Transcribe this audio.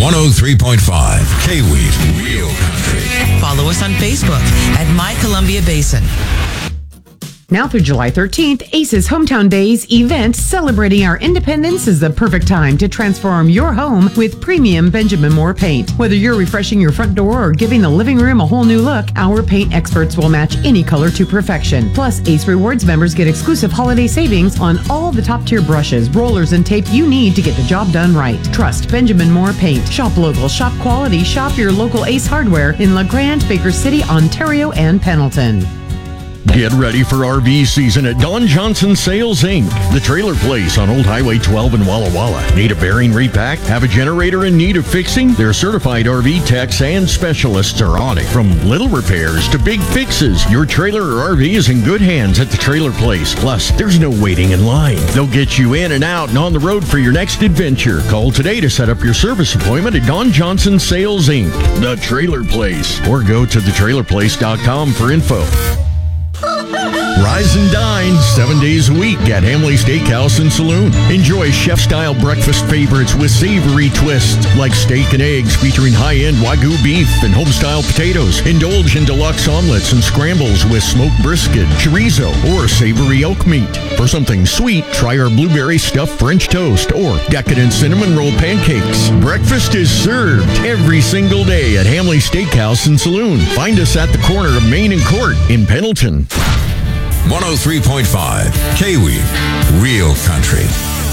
103.5 K-Weed, Real Country. Follow us on Facebook at My Columbia Basin. Now through July 13th, ACE's Hometown Days event celebrating our independence is the perfect time to transform your home with premium Benjamin Moore paint. Whether you're refreshing your front door or giving the living room a whole new look, our paint experts will match any color to perfection. Plus, ACE Rewards members get exclusive holiday savings on all the top-tier brushes, rollers, and tape you need to get the job done right. Trust Benjamin Moore Paint. Shop local, shop quality, shop your local ACE Hardware in La Grande, Baker City, Ontario, and Pendleton. Get ready for RV season at Don Johnson Sales, Inc., the trailer place on Old Highway 12 in Walla Walla. Need a bearing repack? Have a generator in need of fixing? Their certified RV techs and specialists are on it. From little repairs to big fixes, your trailer or RV is in good hands at the trailer place. Plus, there's no waiting in line. They'll get you in and out and on the road for your next adventure. Call today to set up your service appointment at Don Johnson Sales, Inc., the trailer place, or go to thetrailerplace.com for info. Rise and dine 7 days a week at Hamley Steakhouse and Saloon. Enjoy chef-style breakfast favorites with savory twists like steak and eggs featuring high-end Wagyu beef and home-style potatoes. Indulge in deluxe omelets and scrambles with smoked brisket, chorizo, or savory elk meat. For something sweet, try our blueberry stuffed French toast or decadent cinnamon roll pancakes. Breakfast is served every single day at Hamley Steakhouse and Saloon. Find us at the corner of Main and Court in Pendleton. 103.5 K-Weed, Real Country.